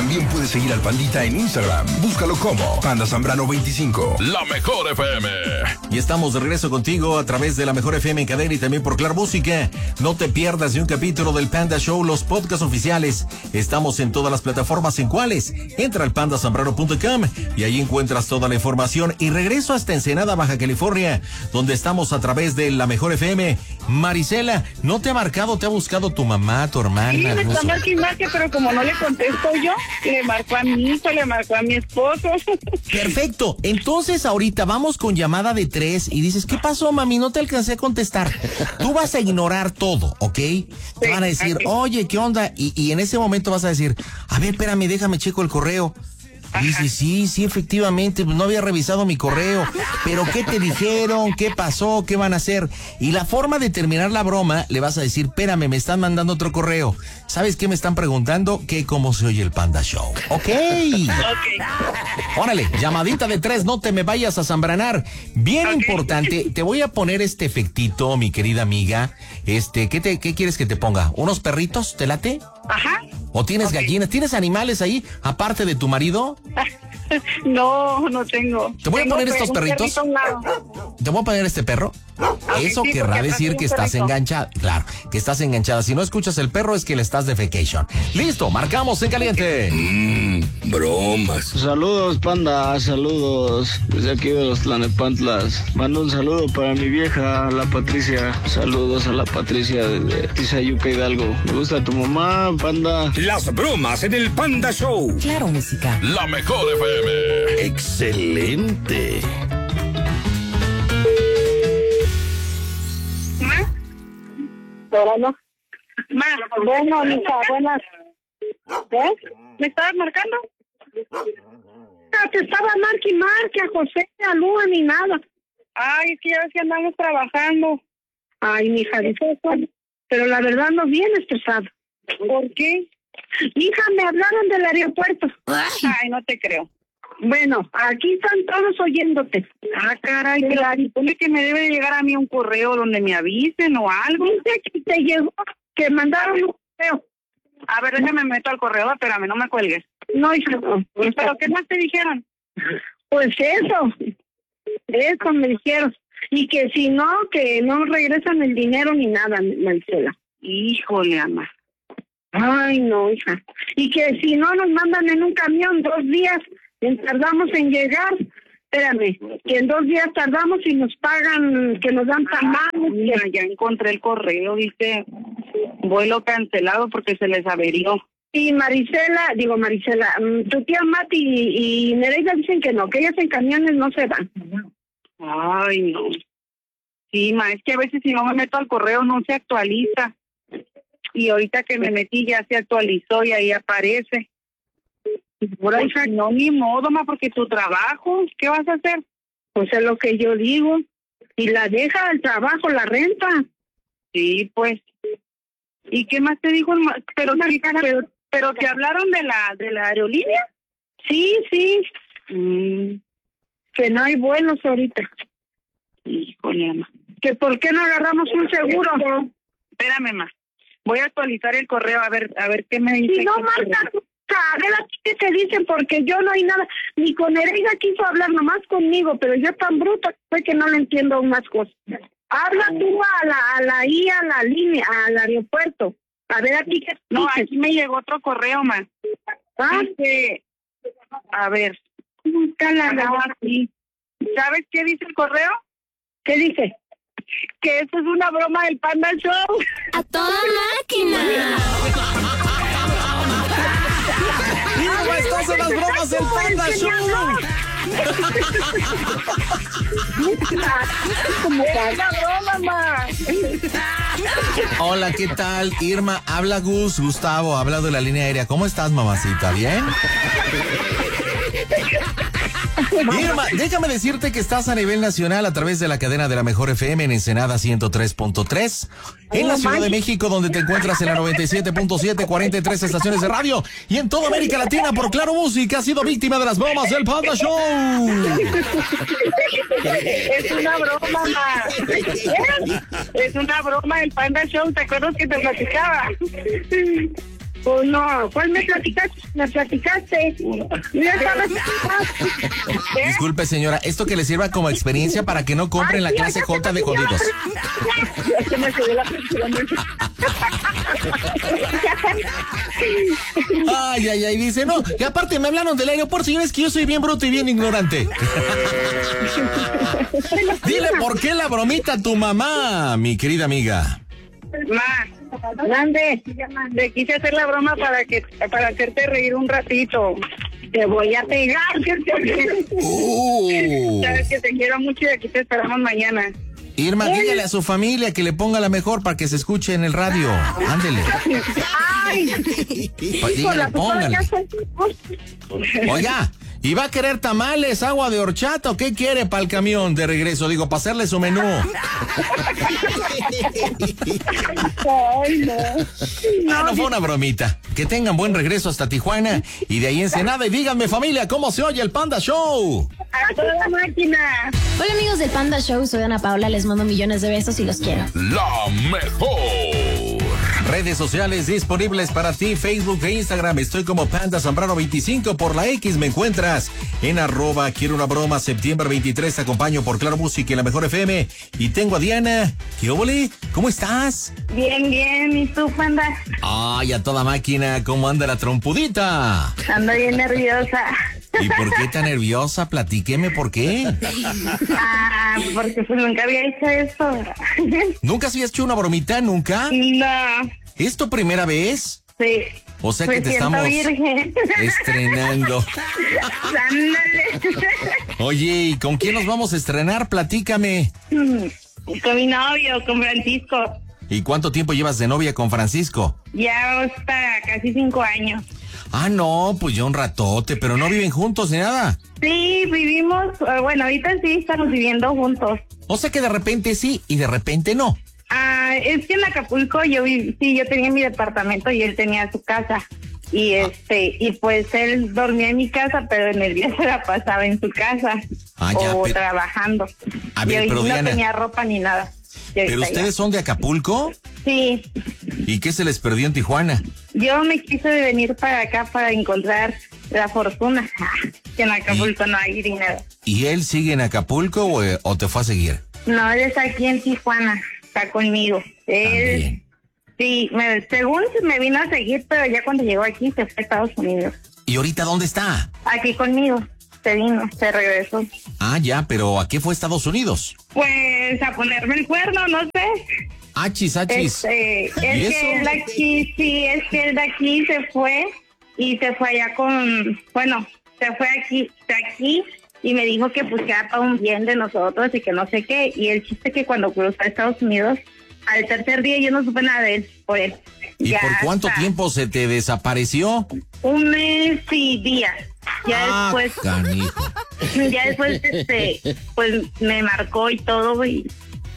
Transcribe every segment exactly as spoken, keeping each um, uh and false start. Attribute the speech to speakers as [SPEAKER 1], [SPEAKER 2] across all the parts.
[SPEAKER 1] También puedes seguir al Pandita en Instagram. Búscalo como Panda Zambrano veinticinco. La Mejor F M.
[SPEAKER 2] Y estamos de regreso contigo a través de La Mejor F M en cadena y también por Claro Música. No te pierdas de un capítulo del Panda Show, los podcasts oficiales. Estamos en todas las plataformas. ¿En cuáles? Entra al panda zambrano punto com y ahí encuentras toda la información. Y regreso hasta Ensenada, Baja California, donde estamos a través de La Mejor F M. Marisela, ¿no te ha marcado, te ha buscado tu mamá, tu hermana?
[SPEAKER 3] Sí, me está marque y marque, pero como no le contesto yo, le marcó a mi hijo, le marcó a mi esposo.
[SPEAKER 2] Perfecto. Entonces ahorita vamos con llamada de tres y dices, ¿qué pasó, mami? No te alcancé a contestar. Tú vas a ignorar todo, ¿ok? Sí, te van a decir, okay. Oye, ¿qué onda? Y, y en ese momento vas a decir, a ver, espérame, déjame checo el correo. Y dice, sí, sí, efectivamente, no había revisado mi correo, pero ¿qué te dijeron? ¿Qué pasó? ¿Qué van a hacer? Y la forma de terminar la broma, le vas a decir, espérame, me están mandando otro correo. ¿Sabes qué me están preguntando? Que cómo se oye el Panda Show. ¿Ok? Ok. Órale, llamadita de tres, no te me vayas a zambranar. Bien okay. Importante, te voy a poner este efectito, mi querida amiga. Este, ¿qué te, qué quieres que te ponga? ¿Unos perritos? ¿Te late?
[SPEAKER 3] Ajá.
[SPEAKER 2] ¿O tienes okay. gallinas? ¿Tienes animales ahí, aparte de tu marido?
[SPEAKER 3] No, no tengo.
[SPEAKER 2] Te voy
[SPEAKER 3] tengo
[SPEAKER 2] a poner estos perritos. Te voy a poner este perro. Okay, Eso sí, querrá decir que estás enganchada. Claro, que estás enganchada. Si no escuchas el perro es que le estás de vacation. Listo, marcamos en caliente.
[SPEAKER 1] Mmm, bromas.
[SPEAKER 4] Saludos, Panda, saludos. Desde aquí de los Tlanepantlas. Mando un saludo para mi vieja, la Patricia. Saludos a la Patricia de Tizayuca Hidalgo. Me gusta tu mamá, Panda.
[SPEAKER 1] Las bromas en el Panda Show.
[SPEAKER 2] Claro, música.
[SPEAKER 1] La Mejor F M. Excelente.
[SPEAKER 3] Bueno, bueno, mija, buenas. ¿Ves? ¿Me estabas marcando? Ah, te estaba marque y marque a José, a Lua, ni nada. Ay, es que ya ves que andamos trabajando. Ay, mija, dice eso. Pero la verdad no bien estresado. ¿Por qué? Hija, me hablaron del aeropuerto. Ay, no te creo. Bueno, aquí están todos oyéndote. Ah, caray, claro. Supone que me debe llegar a mí un correo donde me avisen o algo. Dice que te llegó, que mandaron un correo. A ver, déjame meto al correo, espérame, no me cuelgues. No, hija, no. ¿Pero qué más te dijeron? Pues eso, eso me dijeron. Y que si no, que no regresan el dinero ni nada, Marcela. Híjole, ama. Ay, no, hija. Y que si no nos mandan en un camión dos días... tardamos en llegar, espérame, que en dos días tardamos y nos pagan, que nos dan tamales. Mira, ya encontré el correo, dice, vuelo cancelado porque se les averió. Y Marisela, digo Marisela, tu tía Mati y, y Nereida dicen que no, que ellas en camiones no se van. Ay, no. Sí, ma, es que a veces si no me meto al correo no se actualiza. Y ahorita que me metí ya se actualizó y ahí aparece. Por ahí, no, ni modo, ma, porque tu trabajo, ¿qué vas a hacer? Pues es lo que yo digo. Y la deja el trabajo, la renta. Sí, pues. ¿Y qué más te dijo? El ma- pero, sí, pero, pero te hablaron de la de la aerolínea. Sí, sí. Mm. Que no hay vuelos ahorita. Híjole, ma. Que por qué no agarramos un seguro. Espérame, ma. Voy a actualizar el correo a ver a ver qué me dice. Si no, marca tu a ver aquí qué te dicen, porque yo no hay nada, ni con Nereida quiso hablar nomás conmigo, pero yo tan bruta fue que no le entiendo unas cosas. Habla tú a la, a la I, a la línea, al aeropuerto. A ver aquí qué no, dices. Aquí me llegó otro correo, man. ¿Ah? Dice, a ver, ¿cómo está la ah, aquí? ¿Sabes qué dice el correo? ¿Qué dice? Que eso es una broma del Panda Show.
[SPEAKER 5] ¡A toda máquina!
[SPEAKER 2] ¡Irma, estás en las bromas del Panda Show!
[SPEAKER 3] Como una broma, ma.
[SPEAKER 2] Hola, ¿qué tal? Irma, habla Gus, Gustavo, habla de la línea aérea. ¿Cómo estás, mamacita? ¿Bien? Irma, déjame decirte que estás a nivel nacional a través de la cadena de la Mejor F M en Ensenada ciento tres punto tres, en la Ciudad de México, donde te encuentras en la noventa y siete punto siete, cuarenta y tres estaciones de radio, y en toda América Latina por Claro Música. Ha sido víctima de las bromas del Panda Show.
[SPEAKER 3] Es una broma, ma. Es una broma el Panda Show. ¿Te acuerdas que te platicaba? Pues no, ¿cuál me platicaste? Me platicaste. Ya sabes. ¿Eh?
[SPEAKER 2] Disculpe, señora, esto que le sirva como experiencia para que no compren la clase J de jodidos.
[SPEAKER 3] Ya se me quedó la presión.
[SPEAKER 2] Ay, ay, ay, dice, no, y aparte me hablaron del aeropuerto, señores, que yo soy bien bruto y bien ignorante. Dile por qué la bromita a tu mamá, mi querida amiga.
[SPEAKER 3] Ma, grande, le quise hacer la broma para que para hacerte reír un ratito. Te voy a pegar, que te...
[SPEAKER 2] Uh.
[SPEAKER 3] Sabes que te quiero mucho y aquí te esperamos mañana.
[SPEAKER 2] Irma, dígale a su familia que le ponga la mejor para que se escuche en el radio. Ándele.
[SPEAKER 3] Ay,
[SPEAKER 2] Dígale, póngale. Oiga, ¿y va a querer tamales, agua de horchata o qué quiere para el camión de regreso? Digo, para hacerle su menú.
[SPEAKER 3] Ay, no.
[SPEAKER 2] No, no fue una bromita. Que tengan buen regreso hasta Tijuana y de ahí Ensenada. Y díganme, familia, ¿cómo se oye el Panda Show?
[SPEAKER 3] A toda máquina.
[SPEAKER 5] Hola amigos del Panda Show, soy Ana Paola, les mando millones de besos y los quiero.
[SPEAKER 1] La mejor.
[SPEAKER 2] Redes sociales disponibles para ti, Facebook e Instagram. Estoy como Panda Zambrano veinticinco. Por la X me encuentras en arroba quiero una broma. Septiembre veintitrés te acompaño por Claro Música y la Mejor F M. Y tengo a Diana. ¿Qué óvole? ¿Cómo estás?
[SPEAKER 3] Bien, bien. ¿Y tú, Panda?
[SPEAKER 2] Ay, a toda máquina. ¿Cómo anda la trompudita?
[SPEAKER 3] Ando bien nerviosa.
[SPEAKER 2] ¿Y por qué tan nerviosa? Platíqueme por qué.
[SPEAKER 3] Ah, porque pues nunca había hecho eso.
[SPEAKER 2] ¿Nunca has hecho una bromita? ¿Nunca?
[SPEAKER 3] No.
[SPEAKER 2] ¿Es tu primera vez?
[SPEAKER 3] Sí.
[SPEAKER 2] O sea que
[SPEAKER 3] Me
[SPEAKER 2] te
[SPEAKER 3] siento
[SPEAKER 2] estamos
[SPEAKER 3] virgen.
[SPEAKER 2] estrenando.
[SPEAKER 3] Ándale.
[SPEAKER 2] Oye, ¿y con quién nos vamos a estrenar? Platícame.
[SPEAKER 3] Con mi novio, con Francisco.
[SPEAKER 2] ¿Y cuánto tiempo llevas de novia con Francisco?
[SPEAKER 3] Ya hasta casi cinco años.
[SPEAKER 2] Ah, no, pues ya un ratote, pero no viven juntos ni nada.
[SPEAKER 3] Sí, vivimos, eh, bueno, ahorita sí estamos viviendo juntos.
[SPEAKER 2] O sea que de repente sí y de repente no.
[SPEAKER 3] Ah, es que en Acapulco yo vi, sí, yo tenía mi departamento y él tenía su casa. Y este, y pues él dormía en mi casa, pero en el día se la pasaba en su casa.
[SPEAKER 2] Ah, ya,
[SPEAKER 3] o
[SPEAKER 2] pero-
[SPEAKER 3] trabajando.
[SPEAKER 2] A ver,
[SPEAKER 3] y
[SPEAKER 2] pero
[SPEAKER 3] no
[SPEAKER 2] Diana-
[SPEAKER 3] tenía ropa ni nada. Y
[SPEAKER 2] ¿Pero
[SPEAKER 3] ahorita
[SPEAKER 2] ustedes son de Acapulco?
[SPEAKER 3] ya. Sí,
[SPEAKER 2] ¿Y qué se les perdió en Tijuana?
[SPEAKER 3] yo me quise venir para acá para encontrar la fortuna. Ah, que en Acapulco no hay dinero.
[SPEAKER 2] ¿Y él sigue en Acapulco o, o te fue a seguir?
[SPEAKER 3] No, él está aquí en Tijuana, está conmigo. Él,
[SPEAKER 2] También.
[SPEAKER 3] sí, me, según me vino a seguir, pero ya cuando llegó aquí se fue a Estados Unidos.
[SPEAKER 2] ¿Y ahorita dónde está?
[SPEAKER 3] Aquí conmigo, se vino, se regresó.
[SPEAKER 2] Ah, ya, pero ¿a qué fue a Estados Unidos?
[SPEAKER 3] Pues a ponerme el cuerno, no sé.
[SPEAKER 2] Achis, achis.
[SPEAKER 3] Este, es
[SPEAKER 2] ¿Y eso?
[SPEAKER 3] que él de aquí, sí, es que él de aquí se fue y se fue allá con, bueno, se fue aquí, de aquí y me dijo que pues que era para un bien de nosotros y que no sé qué. Y el chiste que cuando cruzó a Estados Unidos, al tercer día yo no supe nada de él, por él.
[SPEAKER 2] ¿Y
[SPEAKER 3] Ya
[SPEAKER 2] por cuánto
[SPEAKER 3] hasta
[SPEAKER 2] tiempo se te desapareció?
[SPEAKER 3] Un mes y días. Ya
[SPEAKER 2] Ah,
[SPEAKER 3] después,
[SPEAKER 2] canijo.
[SPEAKER 3] ya después, este, pues me marcó y todo y,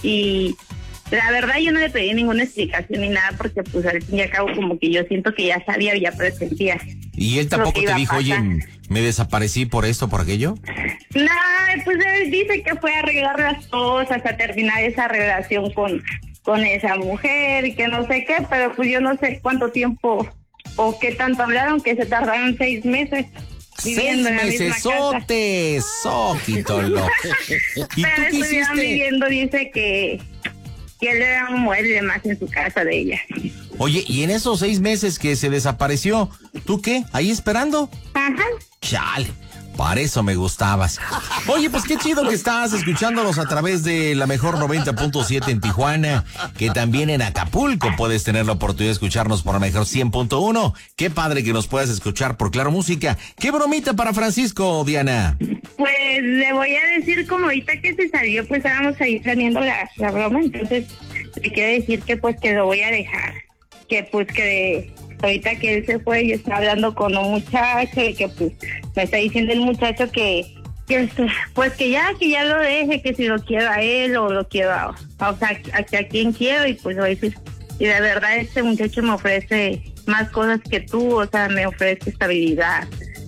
[SPEAKER 3] y la verdad yo no le pedí ninguna explicación ni nada porque pues al fin y al cabo como que yo siento que ya sabía y ya presentía.
[SPEAKER 2] ¿Y él tampoco
[SPEAKER 3] Lo que
[SPEAKER 2] te
[SPEAKER 3] iba a
[SPEAKER 2] dijo, oye,
[SPEAKER 3] pasar.
[SPEAKER 2] me desaparecí por esto, por aquello?
[SPEAKER 3] No, pues él dice que fue a arreglar las cosas, a terminar esa relación con, con esa mujer y que no sé qué, pero pues yo no sé cuánto tiempo o qué tanto hablaron, que se tardaron seis meses.
[SPEAKER 2] Seis
[SPEAKER 3] Viviendo en la misma
[SPEAKER 2] meses,
[SPEAKER 3] casa.
[SPEAKER 2] sotes, soquitolo. ¿Y tú
[SPEAKER 3] Pero
[SPEAKER 2] qué
[SPEAKER 3] estuvieron
[SPEAKER 2] hiciste?
[SPEAKER 3] viviendo, dice que, que él era un mueble más en su casa de ella.
[SPEAKER 2] Oye, y en esos seis meses que se desapareció, ¿tú qué? ¿Ahí esperando?
[SPEAKER 3] Ajá.
[SPEAKER 2] Chale, para eso me gustabas. Oye, pues qué chido que estás escuchándonos a través de la mejor noventa punto siete en Tijuana, que también en Acapulco puedes tener la oportunidad de escucharnos por la mejor cien punto uno. Qué padre que nos puedas escuchar por Claro Música. ¿Qué bromita para Francisco, Diana?
[SPEAKER 3] Pues le voy a decir, como ahorita que se salió, pues estábamos ahí planeando la, la broma, entonces le quiero decir que pues que lo voy a dejar. Que pues que ahorita que él se fue, yo estaba hablando con un muchacho y que pues me está diciendo el muchacho que, que este, pues que ya, que ya lo deje, que si lo quiero a él o lo quiero a, o sea, a, a quien quiero y pues voy a decir, y de verdad este muchacho me ofrece más cosas que tú, o sea, me ofrece estabilidad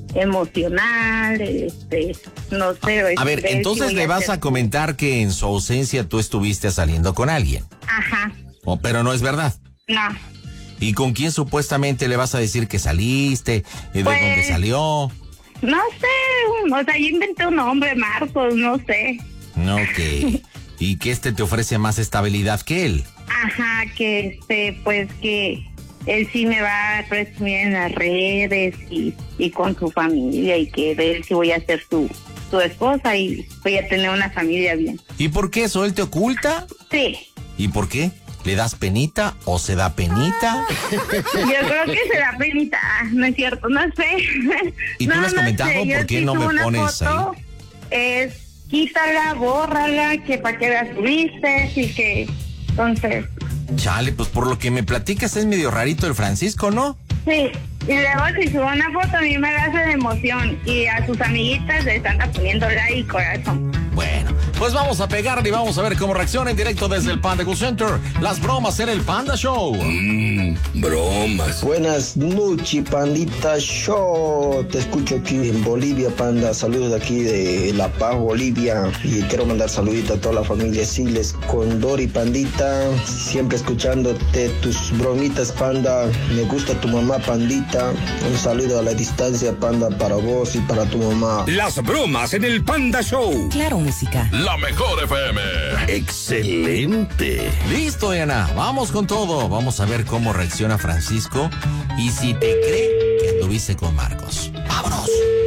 [SPEAKER 3] emocional, este, no sé.
[SPEAKER 2] A ver, entonces le vas a comentar que en su ausencia tú estuviste saliendo con alguien.
[SPEAKER 3] Ajá,
[SPEAKER 2] Oh, pero no es verdad.
[SPEAKER 3] no.
[SPEAKER 2] ¿Y con quién supuestamente le vas a decir que saliste? ¿De
[SPEAKER 3] Pues,
[SPEAKER 2] dónde salió?
[SPEAKER 3] No sé, o sea, yo inventé un nombre, Marcos, no sé.
[SPEAKER 2] Ok. ¿Y que este te ofrece más estabilidad que él?
[SPEAKER 3] Ajá, que este, pues que él sí me va a presumir en las redes y, y con su familia y que de él sí voy a ser su, su esposa y voy a tener una familia bien.
[SPEAKER 2] ¿Y por qué eso? ¿Él te oculta?
[SPEAKER 3] Sí.
[SPEAKER 2] ¿Y por qué? ¿Le das penita o se da penita?
[SPEAKER 3] Yo creo que se da penita, no es cierto, no sé.
[SPEAKER 2] ¿Y tú
[SPEAKER 3] no,
[SPEAKER 2] le has
[SPEAKER 3] no
[SPEAKER 2] comentado
[SPEAKER 3] sé, yo
[SPEAKER 2] por qué
[SPEAKER 3] sí
[SPEAKER 2] no
[SPEAKER 3] subo
[SPEAKER 2] me
[SPEAKER 3] una
[SPEAKER 2] pones
[SPEAKER 3] foto,
[SPEAKER 2] ahí?
[SPEAKER 3] Es quítala, bórrala, que para que la subiste y que, entonces...
[SPEAKER 2] Chale, pues por lo que me platicas es medio rarito el Francisco, ¿no?
[SPEAKER 3] Sí, y luego si subo una foto a mí me hace de emoción y a sus amiguitas le están poniendo like y corazón.
[SPEAKER 2] Bueno, pues vamos a pegarle y vamos a ver cómo reacciona en directo desde el Panda Go Center. Las bromas en el Panda Show.
[SPEAKER 1] Mmm, bromas.
[SPEAKER 6] Buenas noches, Pandita Show. Te escucho aquí en Bolivia, Panda. Saludos de aquí de La Paz, Bolivia. Y quiero mandar saluditos a toda la familia Siles, Condori, Pandita. Siempre escuchándote tus bromitas, Panda. Me gusta tu mamá, Pandita. Un saludo a la distancia, Panda, para vos y para tu mamá.
[SPEAKER 1] Las bromas en el Panda Show.
[SPEAKER 7] Claro, música.
[SPEAKER 1] La mejor F M. Excelente.
[SPEAKER 2] Listo, Diana. Vamos con todo. Vamos a ver cómo reacciona Francisco y si te cree que anduviste con Marcos. ¡Vámonos!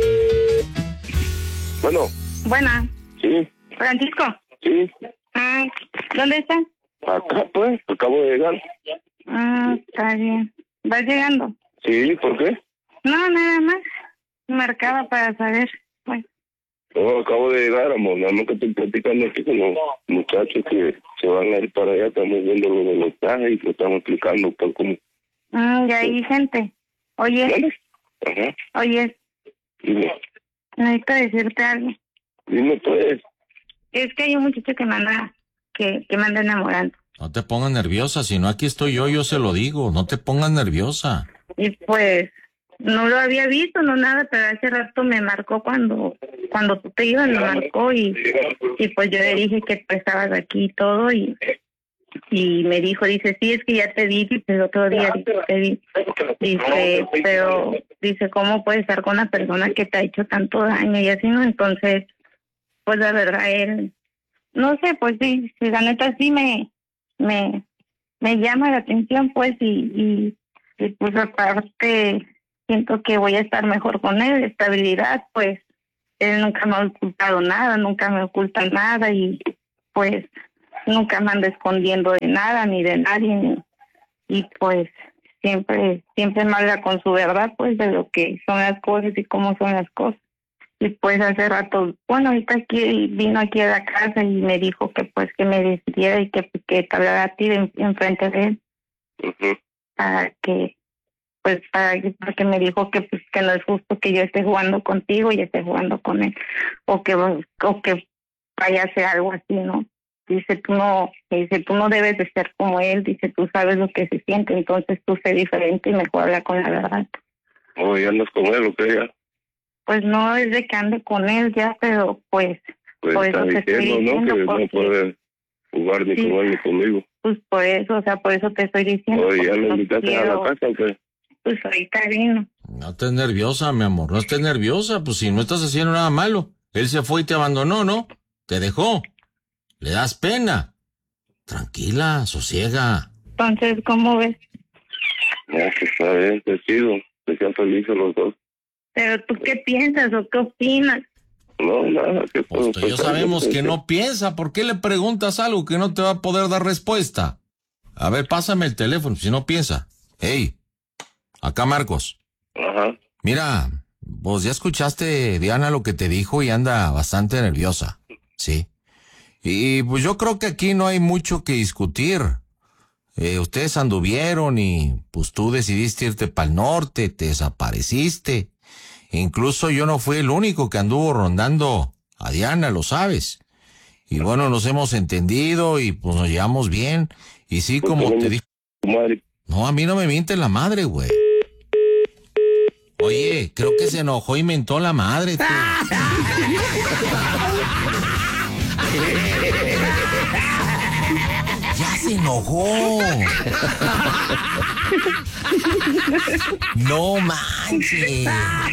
[SPEAKER 4] Bueno,
[SPEAKER 3] Buena,
[SPEAKER 4] sí,
[SPEAKER 3] Francisco.
[SPEAKER 4] sí.
[SPEAKER 3] Ah, ¿dónde estás?
[SPEAKER 4] Acá, pues, acabo de llegar.
[SPEAKER 3] Ah, está bien. ¿Vas llegando?
[SPEAKER 4] Sí, ¿por qué?
[SPEAKER 3] No, nada más. Marcaba para saber. Bueno.
[SPEAKER 4] No, acabo de llegar, amor. Nada más que estoy platicando aquí con los muchachos que se van a ir para allá. Estamos viendo lo de los trajes y lo estamos explicando por cómo.
[SPEAKER 3] Mm, ya hay gente. Oye,
[SPEAKER 4] ¿Vale? Ajá.
[SPEAKER 3] oye,
[SPEAKER 4] Dime,
[SPEAKER 3] necesito decirte algo.
[SPEAKER 4] dime pues.
[SPEAKER 3] Es que hay un muchacho que me anda, que, que me anda enamorando.
[SPEAKER 2] No te pongas nerviosa. Si no, aquí estoy yo, yo se lo digo. No te pongas nerviosa.
[SPEAKER 3] Y pues, no lo había visto, no nada, pero hace rato me marcó cuando cuando tú te ibas, me marcó y, y pues yo le dije que pues estabas aquí y todo y, y me dijo, dice, sí, es que ya te vi, dice, el otro día te vi. Dice, pero, dice, ¿cómo puedes estar con una persona que te ha hecho tanto daño y así, no? Entonces, pues la verdad, él, no sé, pues sí, sí, la neta sí me, me, me llama la atención, pues, y, y, y pues aparte siento que voy a estar mejor con él, estabilidad, pues, él nunca me ha ocultado nada, nunca me oculta nada y pues nunca me anda escondiendo de nada ni de nadie ni, y pues siempre siempre me habla con su verdad pues de lo que son las cosas y cómo son las cosas. Y pues hace rato, bueno, ahorita aquí vino aquí a la casa y me dijo que pues que me decidiera y que, que te hablara a ti en, en frente de él.
[SPEAKER 4] Uh-huh.
[SPEAKER 3] Para que pues para que, porque me dijo que pues que no es justo que yo esté jugando contigo y esté jugando con él o que o que vaya a hacer algo así, ¿no? Dice, tú no, dice, tú no debes de ser como él, dice, tú sabes lo que se siente, entonces tú sé diferente y mejor habla con la verdad.
[SPEAKER 4] Oh, ¿y andas con él o qué ya?
[SPEAKER 3] Pues no es de que ande con él ya, pero pues,
[SPEAKER 4] Pues
[SPEAKER 3] por
[SPEAKER 4] está
[SPEAKER 3] eso te estoy
[SPEAKER 4] diciendo, ¿no?
[SPEAKER 3] diciendo,
[SPEAKER 4] Que
[SPEAKER 3] porque,
[SPEAKER 4] no puede jugar ni
[SPEAKER 3] sí,
[SPEAKER 4] con él ni conmigo.
[SPEAKER 3] pues por eso, o sea, por eso te estoy diciendo.
[SPEAKER 4] Oye, ¿ya
[SPEAKER 3] porque
[SPEAKER 4] lo
[SPEAKER 3] no
[SPEAKER 4] invitaste
[SPEAKER 3] quiero,
[SPEAKER 4] a la casa o qué?
[SPEAKER 3] pues ahorita vino.
[SPEAKER 2] No estés nerviosa, mi amor. No estés nerviosa. Pues si no estás haciendo nada malo. Él se fue y te abandonó, ¿no? Te dejó. Le das pena. Tranquila, sosiega.
[SPEAKER 3] Entonces, ¿cómo ves?
[SPEAKER 4] No, que está bien, te pido. Que sean felices los dos.
[SPEAKER 3] Pero tú qué piensas o qué opinas.
[SPEAKER 4] No, nada, que
[SPEAKER 2] Pues tú y yo sabemos que no piensa. ¿Por qué le preguntas algo que no te va a poder dar respuesta? A ver, pásame el teléfono, si no piensa. Hey, acá Marcos.
[SPEAKER 4] Ajá.
[SPEAKER 2] Mira, vos ya escuchaste, Diana, lo que te dijo y anda bastante nerviosa. Sí. Y pues yo creo que aquí no hay mucho que discutir. Eh, ustedes anduvieron y pues tú decidiste irte para el norte, te desapareciste. Incluso yo no fui el único que anduvo rondando a Diana, lo sabes. Y bueno, nos hemos entendido y pues nos llevamos bien. Y sí,
[SPEAKER 4] Pues
[SPEAKER 2] como
[SPEAKER 4] tenemos
[SPEAKER 2] te dije...
[SPEAKER 4] tu madre.
[SPEAKER 2] No, a mí no me miente la madre, güey. Oye, creo que se enojó y mentó la madre, tú. Ya se enojó. No manches.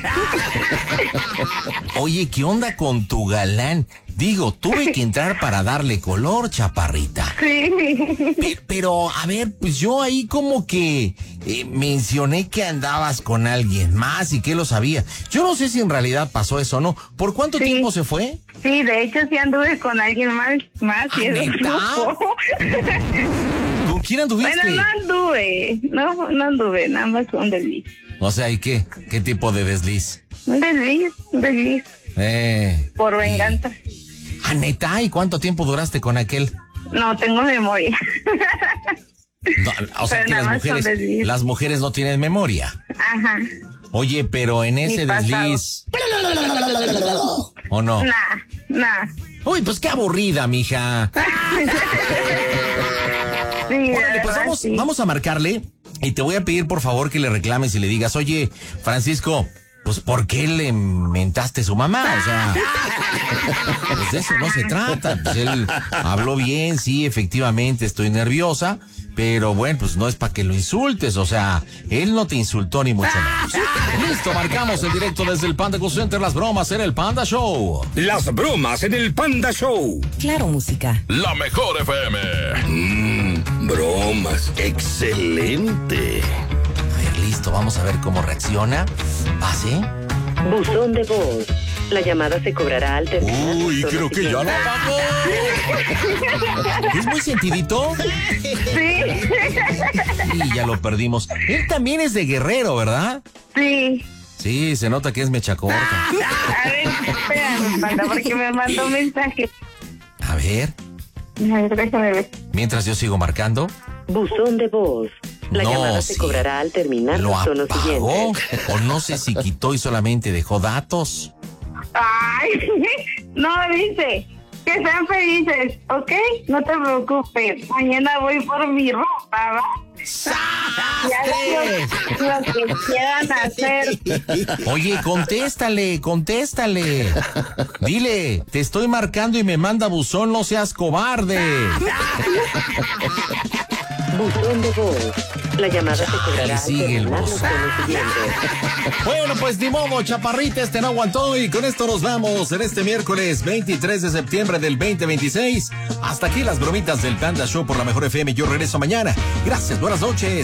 [SPEAKER 2] Oye, ¿qué onda con tu galán? Digo, tuve que entrar para darle color, chaparrita.
[SPEAKER 3] Sí.
[SPEAKER 2] Pero, pero, a ver, pues yo ahí como que eh, mencioné que andabas con alguien más y que lo sabía. Yo no sé si en realidad pasó eso o no. ¿Por cuánto
[SPEAKER 3] Sí.
[SPEAKER 2] tiempo se fue?
[SPEAKER 3] Sí, de hecho sí anduve con alguien más, más y
[SPEAKER 2] ¿Ah,
[SPEAKER 3] eso
[SPEAKER 2] neta?
[SPEAKER 3] supo.
[SPEAKER 2] ¿Con quién anduviste?
[SPEAKER 3] Bueno, no anduve, no, no anduve, nada más un desliz.
[SPEAKER 2] O sea, ¿y qué? ¿Qué tipo de desliz?
[SPEAKER 3] Un desliz, un desliz,
[SPEAKER 2] Eh.
[SPEAKER 3] por venganza.
[SPEAKER 2] Ah, neta, ¿y cuánto tiempo duraste con aquel?
[SPEAKER 3] No tengo memoria.
[SPEAKER 2] No, o sea
[SPEAKER 3] Pero
[SPEAKER 2] que
[SPEAKER 3] nada
[SPEAKER 2] las
[SPEAKER 3] más son
[SPEAKER 2] mujeres,
[SPEAKER 3] desliz.
[SPEAKER 2] las mujeres no tienen memoria.
[SPEAKER 3] Ajá.
[SPEAKER 2] Oye, pero en ese
[SPEAKER 3] pasado.
[SPEAKER 2] desliz. ¿O no?
[SPEAKER 3] Nah, nah.
[SPEAKER 2] Uy, pues qué aburrida, mija.
[SPEAKER 3] Sí,
[SPEAKER 2] Órale,
[SPEAKER 3] la
[SPEAKER 2] pues
[SPEAKER 3] verdad,
[SPEAKER 2] vamos,
[SPEAKER 3] sí.
[SPEAKER 2] vamos a marcarle y te voy a pedir por favor que le reclames y le digas, oye, Francisco, pues ¿por qué le mentaste a su mamá? O sea, pues de eso no se trata. Pues él habló bien, sí, efectivamente estoy nerviosa, pero bueno, pues no es para que lo insultes, o sea, él no te insultó ni mucho menos. Listo, marcamos el directo desde el Panda Go Center, las bromas en el Panda Show.
[SPEAKER 1] Las bromas en el Panda Show.
[SPEAKER 7] Claro, música.
[SPEAKER 1] La mejor F M. Mmm, bromas. Excelente.
[SPEAKER 2] A ver, listo, vamos a ver cómo reacciona. ¿Pase?
[SPEAKER 8] Buzón de voz. La llamada se cobrará al terminar.
[SPEAKER 2] Uy, creo que ya lo pagó. ¿Es muy sentidito?
[SPEAKER 3] Sí.
[SPEAKER 2] Y ya lo perdimos. Él también es de Guerrero, ¿verdad?
[SPEAKER 3] Sí.
[SPEAKER 2] Sí, se nota que es mecha corta.
[SPEAKER 3] A ver, espérame, Panda, porque me mandó un mensaje.
[SPEAKER 2] A ver,
[SPEAKER 3] A ver, déjame ver.
[SPEAKER 2] mientras yo sigo marcando.
[SPEAKER 8] Buzón de voz. La
[SPEAKER 2] No,
[SPEAKER 8] llamada se
[SPEAKER 2] sí.
[SPEAKER 8] cobrará al terminar
[SPEAKER 2] ¿Lo
[SPEAKER 8] los tonos
[SPEAKER 2] apagó?
[SPEAKER 8] siguientes.
[SPEAKER 2] O no sé si quitó y solamente dejó datos.
[SPEAKER 3] Ay, no, dice que sean felices, ¿ok? No te preocupes. Mañana voy por mi ropa, ¿va? Y hagan lo, lo que quieran hacer.
[SPEAKER 2] Oye, contéstale, contéstale. Dile, te estoy marcando y me manda buzón, no seas cobarde.
[SPEAKER 8] Buzón de voz. La llamada se cobrará al
[SPEAKER 2] sigue el
[SPEAKER 8] terminar los
[SPEAKER 2] buzón.
[SPEAKER 8] tonos siguientes.
[SPEAKER 2] Bueno, pues ni modo, chaparrita, este no aguantó y con esto nos vamos en este miércoles veintitrés de septiembre del veinte veintiséis. Hasta aquí las bromitas del Panda Show por la mejor F M. Yo regreso mañana. Gracias, buenas noches.